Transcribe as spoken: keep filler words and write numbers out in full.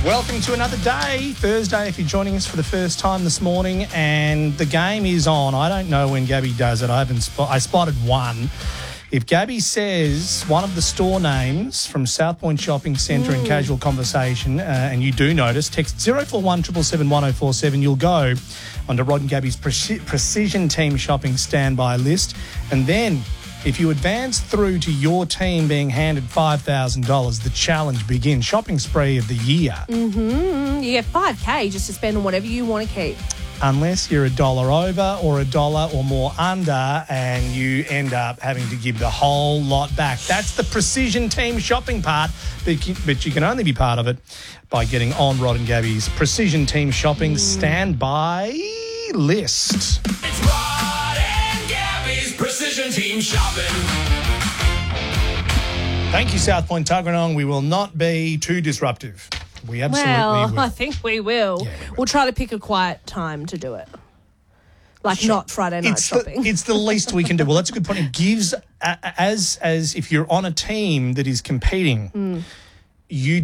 Welcome to another day, Thursday, if you're joining us for the first time this morning, and the game is on. I don't know when Gabby does it. I haven't. Sp- I spotted one. If Gabby says one of the store names from South Point Shopping Centre mm. in casual conversation, uh, and you do notice, text zero four one seven seven one zero four seven. You'll go onto Rod and Gabby's Pre- Precision Team Shopping standby list, and then if you advance through to your team being handed five thousand dollars, the challenge begins. Shopping spree of the year. Mm-hmm. You get five K just to spend on whatever you want to keep. Unless you're a dollar over or a dollar or more under and you end up having to give the whole lot back. That's the Precision Team Shopping part, but you, but you can only be part of it by getting on Rod and Gabby's Precision Team Shopping mm. standby list. It's Rod and Gabby's Precision Team Shopping. Thank you, South Point Tuggeranong. We will not be too disruptive. We absolutely well, will. I think we will. Yeah, we will. We'll try to pick a quiet time to do it. Like Sure. not Friday night it's shopping. The, it's the least we can do. Well, that's a good point. It gives, as as if you're on a team that is competing, mm. you